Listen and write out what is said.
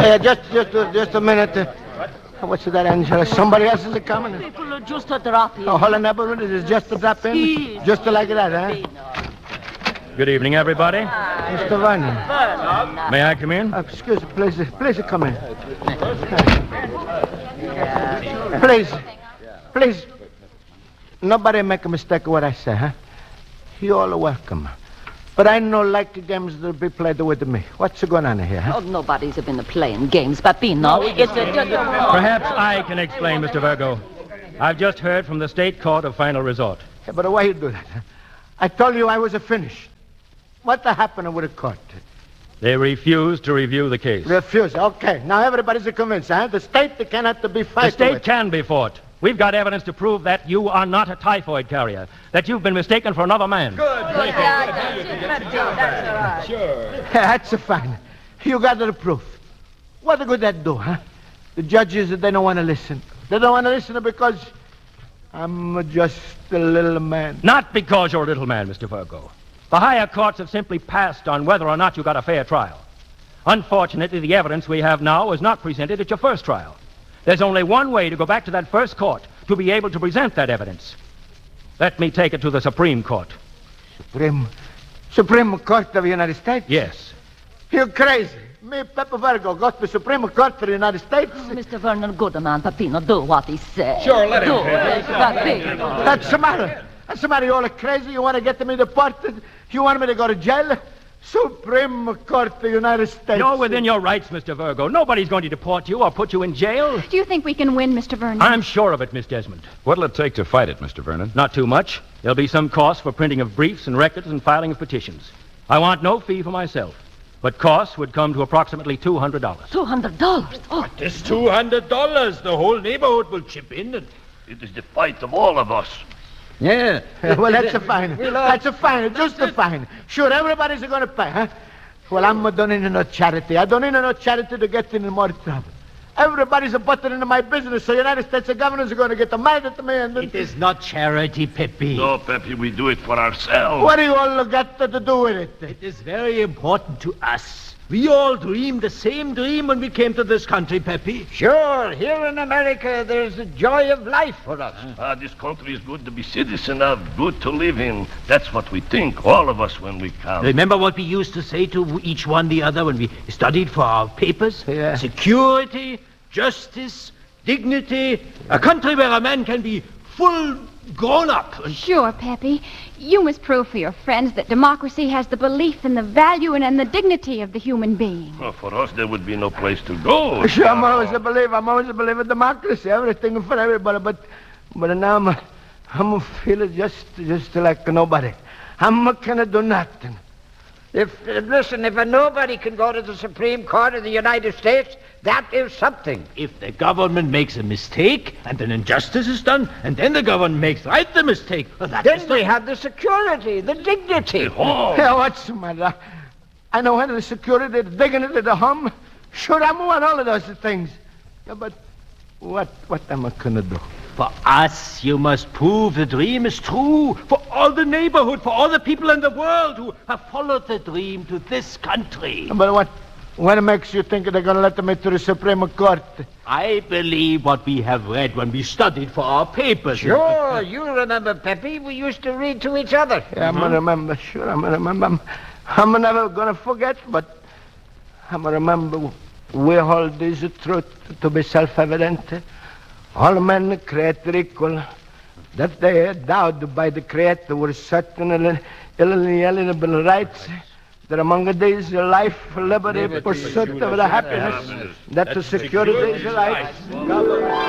Yeah, just a minute. What's that, Angela? Somebody else is coming? People just a drop in. Oh, hold on, Evelyn. It is just a drop in? Yes. Just like that, huh? Good evening, everybody. Mr. Vernon. May I come in? Excuse me, please come in. Please. Nobody make a mistake of what I say, huh? You all are welcome. But I no like the games that be played with me. What's going on here, huh? Oh, nobody's been playing games, Peppino. It's just Perhaps I can explain, Mr. Virgo. I've just heard from the state court of final resort. Yeah, but why you do that, huh? I told you I was finished. What happened with the court? They refused to review the case. Refuse. Okay. Now everybody's convinced, huh? The state cannot be The fighting state with. can be fought. We've got evidence to prove that you are not a typhoid carrier, that you've been mistaken for another man. That's fine. You got the proof. What good that do, huh? The judges, they don't want to listen. They don't want to listen because I'm just a little man. Not because you're a little man, Mr. Virgo. The higher courts have simply passed on whether or not you got a fair trial. Unfortunately, the evidence we have now was not presented at your first trial. There's only one way to go back to that first court to be able to present that evidence. Let me take it to the Supreme Court. Supreme Court of the United States? Yes. You're crazy. Me, Pepper Virgo, go to the Supreme Court of the United States? Mr. Vernon Goodman, Peppino, do what he says. Sure, let him. Do it, Peppino. That's the matter. That's the matter. You all crazy? You want to get me deported? You want me to go to jail? Supreme Court of the United States. You're within your rights, Mr. Virgo. Nobody's going to deport you or put you in jail. Do you think we can win, Mr. Vernon? I'm sure of it, Miss Desmond. What'll it take to fight it, Mr. Vernon? Not too much. There'll be some cost for printing of briefs and records and filing of petitions. I want no fee for myself, but costs would come to approximately $200. $200? Oh, This $200, the whole neighborhood will chip in. And It is the fight of all of us. Yeah. Well, that's a fine. That's a fine. Just a fine. Sure, everybody's going to pay, huh? Well, I'm not doing no charity. I don't need no charity to get in more trouble. Everybody's butting into my business, so United States governors are going to get mad at me. And then... it is not charity, Pepe. No, Pepe, we do it for ourselves. What do you all got to do with it? It is very important to us. We all dreamed the same dream when we came to this country, Pepe. Sure, here in America, there's the joy of life for us. This country is good to be citizen of, good to live in. That's what we think, all of us, when we come. Remember what we used to say to each one the other when we studied for our papers? Yeah. Security, justice, dignity, a country where a man can be full grown up. Sure, Peppy. You must prove for your friends that democracy has the belief in the value and the dignity of the human being. Well, for us, there would be no place to go. Sure, I'm always a believer in democracy, everything for everybody, but now I'm feeling just like nobody. I'm gonna do nothing. If nobody can go to the Supreme Court of the United States, that is something. If the government makes a mistake and an injustice is done, and then the government makes right the mistake, well, Then we have the security, the dignity. Yeah, what's the matter? I know when the security, the dignity, the hum. Sure, I want all of those things. Yeah, but what am I gonna do? For us, you must prove the dream is true. For all the neighborhood, for all the people in the world who have followed the dream to this country. But what makes you think they're gonna let me to the Supreme Court? I believe what we have read when we studied for our papers. Sure, you remember, Pepe, we used to read to each other. Yeah, I'm gonna remember. Sure, I'm gonna remember. I'm never gonna forget, but I'm gonna remember. We hold this truth to be self-evident. All men created equal, that they are endowed by the Creator with certain inalienable rights, that among these life, liberty, pursuit of the happiness, that to secure these rights.